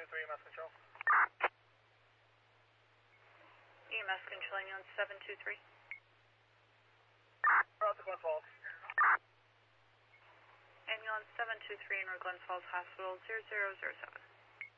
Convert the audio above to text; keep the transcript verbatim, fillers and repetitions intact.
three, E M S control. E M S control, ambulance seven two three. We're out to Glen Falls. Ambulance seven two three in Glen Falls Hospital, zero zero zero seven.